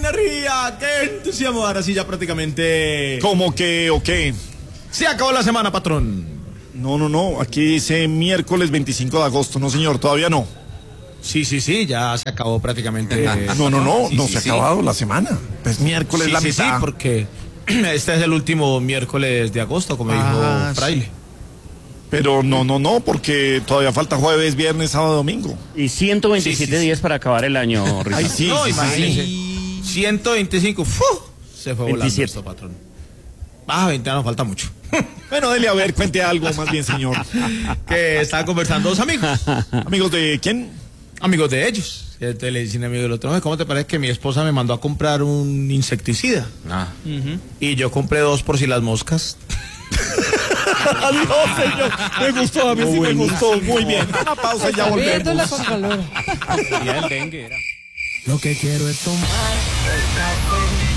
energía! ¡Qué entusiasmo! Ahora sí ya prácticamente... ¿Cómo que o qué? Se acabó la semana, patrón. No, aquí dice miércoles 25 de agosto, no señor, todavía no. Sí, ya se acabó prácticamente. No se ha acabado la semana. Pues miércoles la mitad. Sí, porque este es el último miércoles de agosto, como dijo Fraile. Sí. Pero no, porque todavía falta jueves, viernes, sábado, domingo. Y 127 días para acabar el año, Ricardo. Ay, sí, No, sí, imagínese. sí. 125. Se fue volando 27. esto, patrón. 20 nos falta mucho. Bueno, dele a ver, cuente algo más bien, señor. Que estaban conversando dos amigos. ¿Amigos de quién? Amigos de ellos. Y entonces le dicen amigo del otro, ¿cómo te parece que mi esposa me mandó a comprar un insecticida? Y yo compré 2 por si las moscas. No, señor. Me gustó, a mí sí me gustó. Muy bien. Una pausa y ya volvemos. Con calor. Ya el dengue era. Lo que quiero es tomar café.